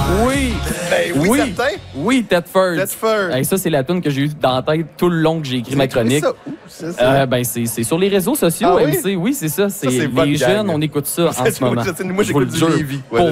Oui! Ben oui, certain. Oui, Tedford. Tedford. Hey, ça, c'est la tune que j'ai eue dans la tête tout le long que j'ai écrit ma chronique. C'est ça. C'est sur les réseaux sociaux, Ah oui? MC. Oui, c'est ça. c'est Les votre jeunes, gang. on écoute ça en ce moment. Moi, Je vous le j'écoute du jure. Lévis. Pour